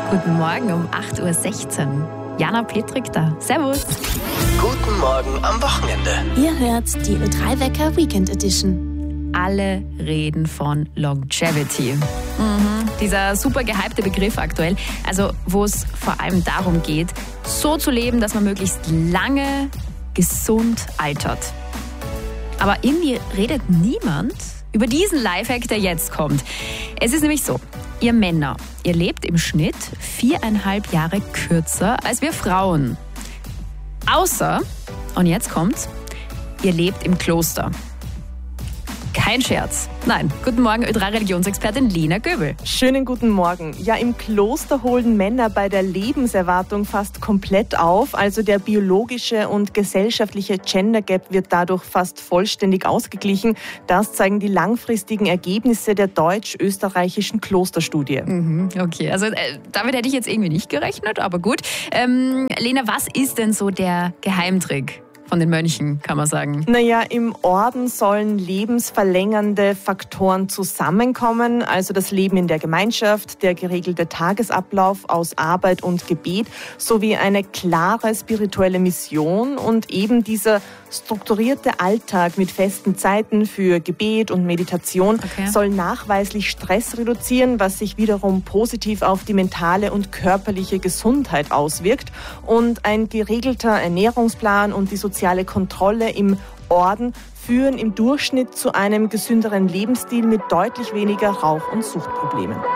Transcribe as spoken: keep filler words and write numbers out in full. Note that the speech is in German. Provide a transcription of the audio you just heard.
Guten Morgen um acht Uhr sechzehn. Jana Petrik da. Servus. Guten Morgen am Wochenende. Ihr hört die Ö drei Wecker Weekend Edition. Alle reden von Longevity. Mhm. Dieser super gehypte Begriff aktuell. Also wo es vor allem darum geht, so zu leben, dass man möglichst lange gesund altert. Aber irgendwie redet niemand über diesen Lifehack, der jetzt kommt. Es ist nämlich so, ihr Männer, ihr lebt im Schnitt viereinhalb Jahre kürzer als wir Frauen. Außer, und jetzt kommt's, ihr lebt im Kloster. Kein Scherz. Nein, guten Morgen, Ö drei Religionsexpertin Lena Göbel. Schönen guten Morgen. Ja, im Kloster holen Männer bei der Lebenserwartung fast komplett auf. Also der biologische und gesellschaftliche Gender Gap wird dadurch fast vollständig ausgeglichen. Das zeigen die langfristigen Ergebnisse der deutsch-österreichischen Klosterstudie. Mhm, okay, also äh, damit hätte ich jetzt irgendwie nicht gerechnet, aber gut. Ähm, Lena, was ist denn so der Geheimtrick von den Mönchen, kann man sagen? Naja, im Orden sollen lebensverlängernde Faktoren zusammenkommen, also das Leben in der Gemeinschaft, der geregelte Tagesablauf aus Arbeit und Gebet, sowie eine klare spirituelle Mission und eben dieser strukturierte Alltag mit festen Zeiten für Gebet und Meditation Okay. soll nachweislich Stress reduzieren, was sich wiederum positiv auf die mentale und körperliche Gesundheit auswirkt. Und ein geregelter Ernährungsplan und die soziale Kontrolle im Orden führen im Durchschnitt zu einem gesünderen Lebensstil mit deutlich weniger Rauch- und Suchtproblemen.